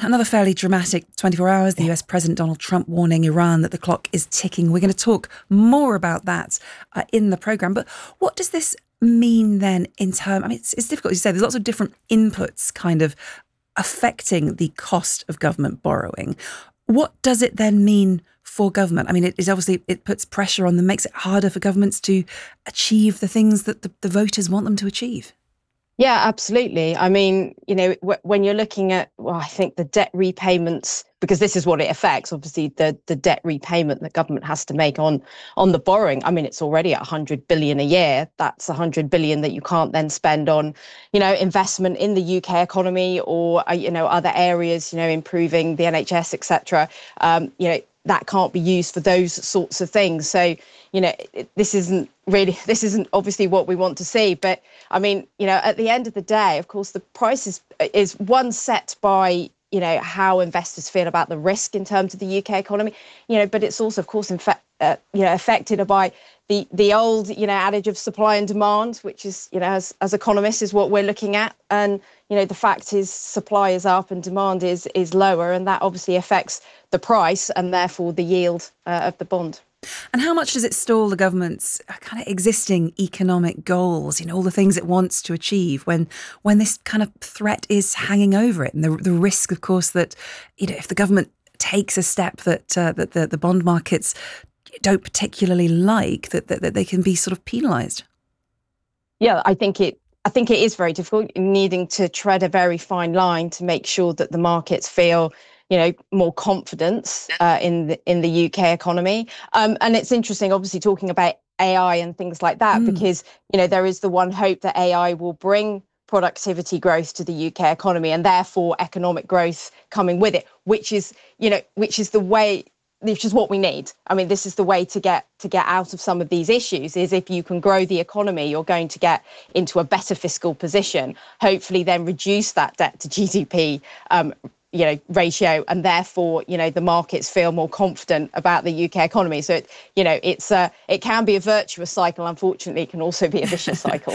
Another fairly dramatic 24 hours, the US President Donald Trump warning Iran that the clock is ticking. We're going to talk more about that in the programme. But what does this mean then in terms, I mean, it's difficult to say. There's lots of different inputs kind of affecting the cost of government borrowing. What does it then mean for government? I mean, it puts pressure on them, makes it harder for governments to achieve the things that the voters want them to achieve. Yeah, absolutely. I mean, when you're looking at, I think the debt repayments, because this is what it affects, obviously, the debt repayment that government has to make on the borrowing. I mean, it's already at 100 billion a year. That's 100 billion that you can't then spend on, investment in the UK economy or, other areas, improving the NHS, etc. That can't be used for those sorts of things. So, this isn't obviously what we want to see. But I mean, at the end of the day, of course, the price is one set by, how investors feel about the risk in terms of the UK economy, but it's also, of course, affected by the old, adage of supply and demand, which is, as economists is what we're looking at. And, the fact is supply is up and demand is lower. And that obviously affects the price and therefore the yield of the bond. And how much does it stall the government's kind of existing economic goals, all the things it wants to achieve when this kind of threat is hanging over it? And the risk, of course, that, if the government takes a step that the bond markets don't particularly like, that they can be sort of penalised. Yeah, I think it is very difficult, needing to tread a very fine line to make sure that the markets feel more confidence in the UK economy. And it's interesting, obviously, talking about AI and things like that, because, there is the one hope that AI will bring productivity growth to the UK economy and therefore economic growth coming with it, which is what we need. I mean, this is the way to get out of some of these issues, is if you can grow the economy, you're going to get into a better fiscal position, hopefully then reduce that debt to GDP ratio, and therefore, the markets feel more confident about the UK economy. So it can be a virtuous cycle. Unfortunately, it can also be a vicious cycle.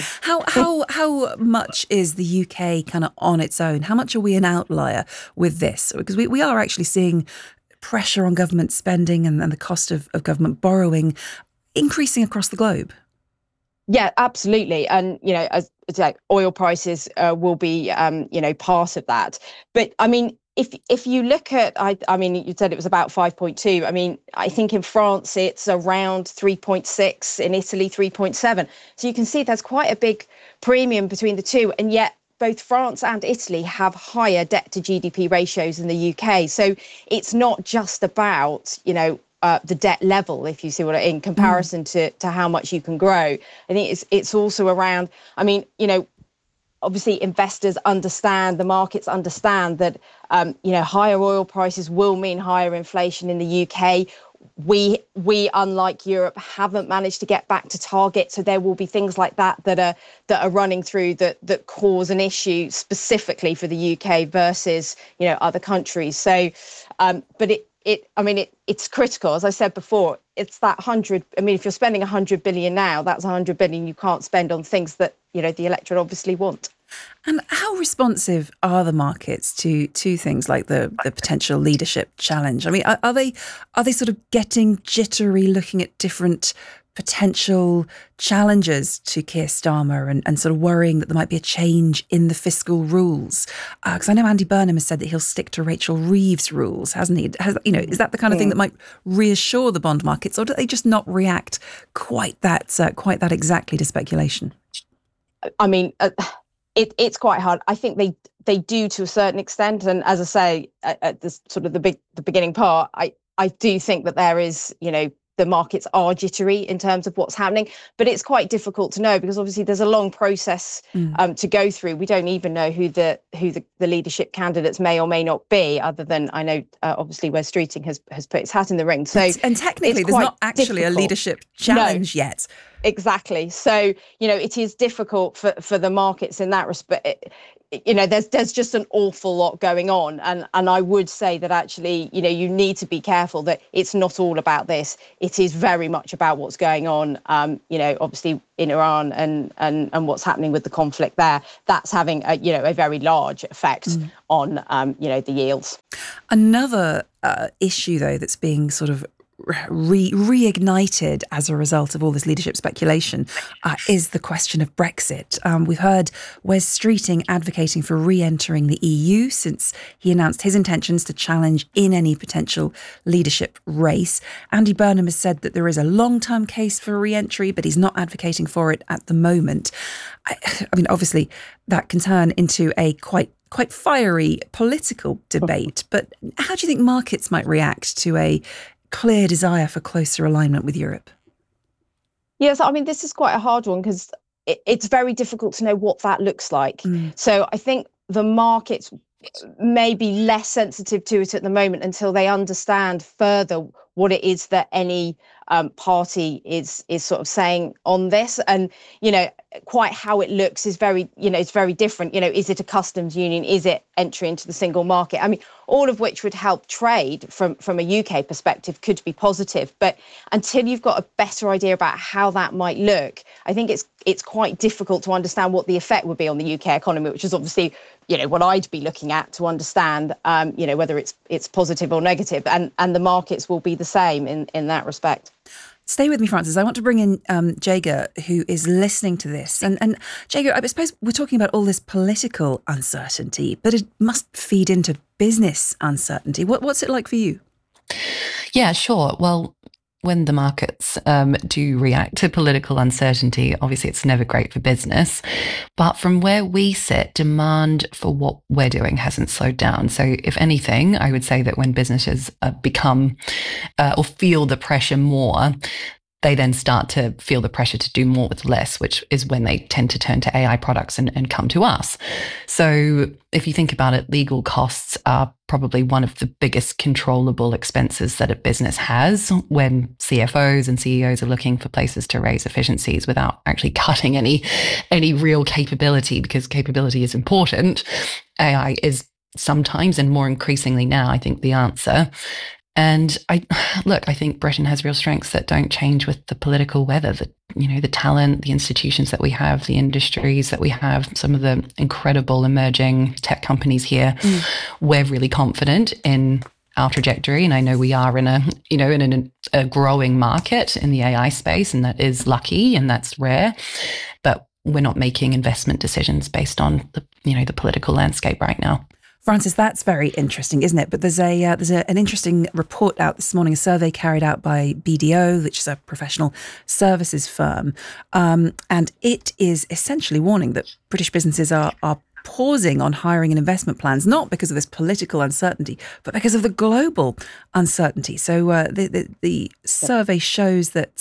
How much is the UK kind of on its own? How much are we an outlier with this? Because we are actually seeing pressure on government spending and the cost of government borrowing increasing across the globe. Yeah, absolutely. And, as like oil prices will be, part of that. But I mean, if you look at, I mean, you said it was about 5.2. I mean, I think in France, it's around 3.6, in Italy, 3.7. So you can see there's quite a big premium between the two. And yet both France and Italy have higher debt to GDP ratios than the UK. So it's not just about, the debt level, if you see what in comparison to how much you can grow. I think it's also around, I mean, obviously investors understand, the markets understand that, higher oil prices will mean higher inflation in the UK. We, unlike Europe, haven't managed to get back to target. So there will be things like that are running through that cause an issue specifically for the UK versus, other countries. So, but it's critical. As I said before, it's that 100. I mean, if you're spending 100 billion now, that's 100 billion you can't spend on things that, the electorate obviously want. And how responsive are the markets to things like the potential leadership challenge? I mean, are they sort of getting jittery looking at different potential challenges to Keir Starmer and sort of worrying that there might be a change in the fiscal rules? Because I know Andy Burnham has said that he'll stick to Rachel Reeves' rules, hasn't he? Is that the kind of thing that might reassure the bond markets, or do they just not react quite that exactly to speculation? I mean, it's quite hard. I think they do to a certain extent, and as I say at the sort of the beginning part, I do think that there is, the markets are jittery in terms of what's happening, but it's quite difficult to know because obviously there's a long process to go through. We don't even know who the leadership candidates may or may not be, other than I know obviously Wes Streeting has put his hat in the ring. So and technically there's not actually difficult. A leadership challenge yet. Exactly. So, it is difficult for the markets in that respect. there's just an awful lot going on, and I would say that actually, you need to be careful that it's not all about this. It is very much about what's going on, obviously in Iran and what's happening with the conflict there. That's having a very large effect on the yields. Another issue, though, that's being sort of reignited as a result of all this leadership speculation is the question of Brexit. We've heard Wes Streeting advocating for re-entering the EU since he announced his intentions to challenge in any potential leadership race. Andy Burnham has said that there is a long-term case for re-entry, but he's not advocating for it at the moment. I mean, obviously, that can turn into a quite fiery political debate, but how do you think markets might react to a clear desire for closer alignment with Europe? Yes, I mean, this is quite a hard one because it's very difficult to know what that looks like. So I think the markets may be less sensitive to it at the moment until they understand further what it is that any party is sort of saying on this, and quite how it looks is very it's very different. Is it a customs union? Is it entry into the single market? I mean, all of which would help trade from a UK perspective, could be positive. But until you've got a better idea about how that might look, I think it's quite difficult to understand what the effect would be on the UK economy, which is obviously what I'd be looking at to understand whether it's positive or negative, and the markets will be the same in that respect. Stay with me, Frances. I want to bring in Jager, who is listening to this. And Jager, I suppose we're talking about all this political uncertainty, but it must feed into business uncertainty. What's it like for you? Yeah, sure. Well, when the markets do react to political uncertainty, obviously it's never great for business. But from where we sit, demand for what we're doing hasn't slowed down. So if anything, I would say that when businesses become or feel the pressure more, they then start to feel the pressure to do more with less, which is when they tend to turn to AI products and come to us. So if you think about it, legal costs are probably one of the biggest controllable expenses that a business has when CFOs and CEOs are looking for places to raise efficiencies without actually cutting any real capability, because capability is important. AI is sometimes, and more increasingly now, I think, the answer. And I think Britain has real strengths that don't change with the political weather, the talent, the institutions that we have, the industries that we have, some of the incredible emerging tech companies here. We're really confident in our trajectory. And I know we are in a growing market in the AI space, and that is lucky and that's rare. But we're not making investment decisions based on the political landscape right now. Frances, that's very interesting, isn't it? But there's an interesting report out this morning, a survey carried out by BDO, which is a professional services firm, and it is essentially warning that British businesses are pausing on hiring and investment plans, not because of this political uncertainty, but because of the global uncertainty. So the survey shows that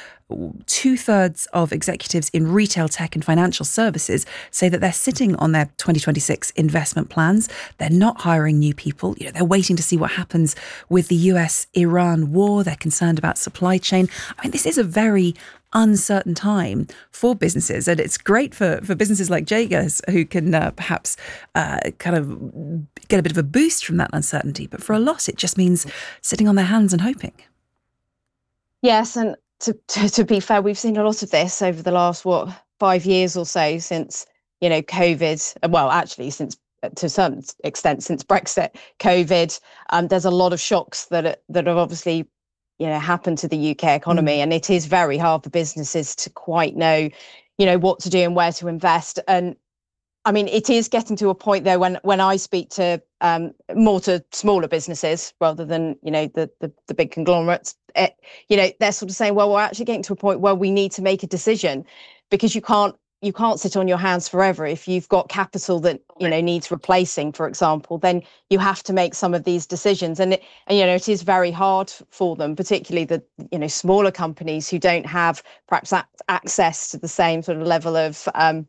2/3 of executives in retail, tech and financial services say that they're sitting on their 2026 investment plans. They're not hiring new people. They're waiting to see what happens with the US-Iran war. They're concerned about supply chain. I mean, this is a very uncertain time for businesses, and it's great for businesses like Jager's, who can perhaps kind of get a bit of a boost from that uncertainty. But for a lot, it just means sitting on their hands and hoping. Yes, and to be fair, we've seen a lot of this over the last 5 years or so since COVID. Well, actually, since to some extent since Brexit, COVID. There's a lot of shocks that have obviously happened to the UK economy, and it is very hard for businesses to quite know what to do and where to invest. And I mean, it is getting to a point though when I speak to more to smaller businesses rather than the big conglomerates, they're sort of saying, well, we're actually getting to a point where we need to make a decision, because you can't sit on your hands forever. If you've got capital that needs replacing, for example, then you have to make some of these decisions, and it is very hard for them, particularly the smaller companies who don't have perhaps access to the same sort of level of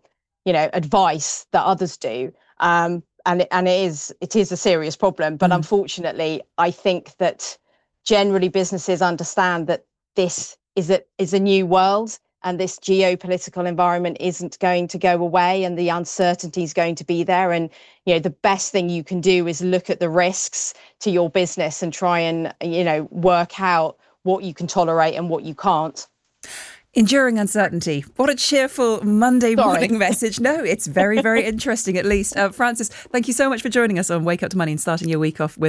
advice that others do. And it is a serious problem. But unfortunately, I think that generally businesses understand that this is a new world. and this geopolitical environment isn't going to go away, and the uncertainty is going to be there. And, you know, the best thing you can do is look at the risks to your business and try and, you know, work out what you can tolerate and what you can't. Enduring uncertainty. What a cheerful Monday morning message. No, it's very, very interesting, at least. Frances, thank you so much for joining us on Wake Up to Money and starting your week off with